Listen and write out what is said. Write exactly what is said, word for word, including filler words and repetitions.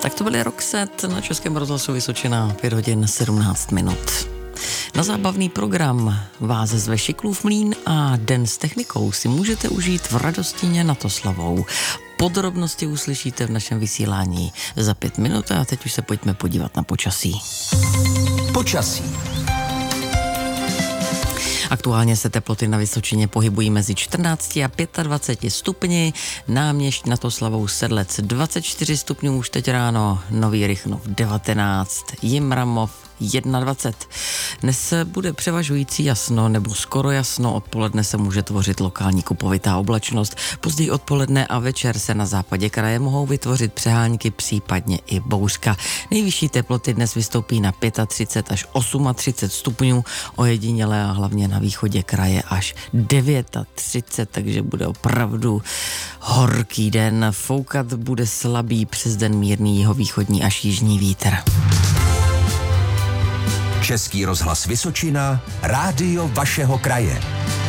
Tak to byly Roxette na Českém rozhlasu Vysočina, pět hodin sedmnáct minut. Na zábavný program vás zve Šiklův mlýn a Den s technikou si můžete užít v Radostině nad Oslavou. Podrobnosti uslyšíte v našem vysílání za pět minut a teď už se pojďme podívat na počasí. Počasí. Aktuálně se teploty na Vysočině pohybují mezi čtrnáct a dvacet pět stupni, Náměšť nad Oslavou Sedlec dvacet čtyři stupňů už teď ráno, Nový Rychnov devatenáct, Jimramov dvacet jedna. Dnes bude převažující jasno nebo skoro jasno, odpoledne se může tvořit lokální kupovitá oblačnost, později odpoledne a večer se na západě kraje mohou vytvořit přehánky, případně i bouřka. Nejvyšší teploty dnes vystoupí na třicet pět až třicet osm stupňů, ojediněle a hlavně na východě kraje až třicet devět, takže bude opravdu horký den. Foukat bude slabý, přes den mírný jihovýchodní až jižní vítr. Český rozhlas Vysočina, rádio vašeho kraje.